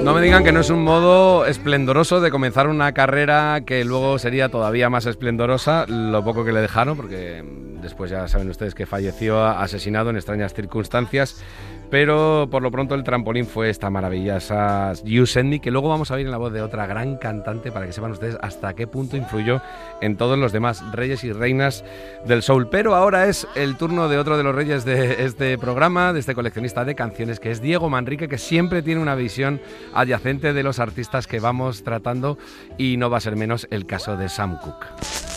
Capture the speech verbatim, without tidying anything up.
No me digan que no es un modo esplendoroso de comenzar una carrera que luego sería todavía más esplendorosa, lo poco que le dejaron, porque después ya saben ustedes que falleció asesinado en extrañas circunstancias. Pero por lo pronto el trampolín fue esta maravillosa You Send Me, que luego vamos a oír en la voz de otra gran cantante para que sepan ustedes hasta qué punto influyó en todos los demás reyes y reinas del soul. Pero ahora es el turno de otro de los reyes de este programa, de este coleccionista de canciones, que es Diego Manrique, que siempre tiene una visión adyacente de los artistas que vamos tratando, y no va a ser menos el caso de Sam Cooke.